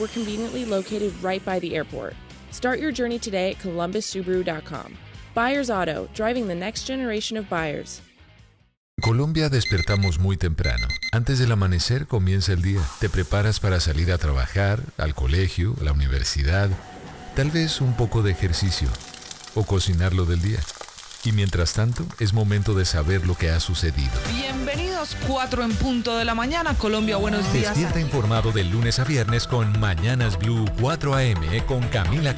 we're conveniently located right by the airport. Start your journey today at columbussubaru.com. Buyers Auto, driving the next generation of buyers. En Colombia despertamos muy temprano. Antes del amanecer comienza el día. Te preparas para salir a trabajar, al colegio, a la universidad, tal vez un poco de ejercicio o cocinar lo del día. Y mientras tanto, es momento de saber lo que ha sucedido. Bienvenidos, 4 en punto de la mañana. Colombia, buenos días. Despierta informado de lunes a viernes con Mañanas Blue 4 AM con Camila